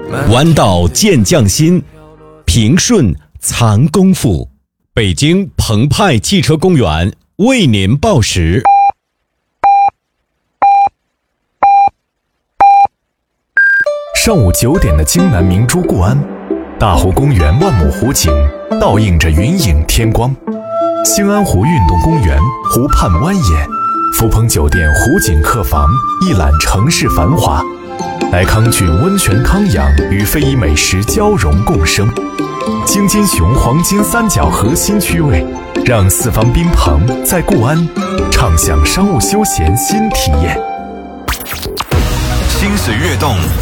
弯道见匠心，平顺藏功夫。北京澎湃汽车公园为您报时。 上午9点的京南明珠固安，大湖公园万亩湖景倒映着云影天光。兴安湖运动公园湖畔蜿蜒，福朋酒店湖景客房一览城市繁华。来康郡温泉康养与非遗美食交融共生。京津雄黄金三角核心区位，让四方宾朋在固安畅享商务休闲新体验。 心水跃动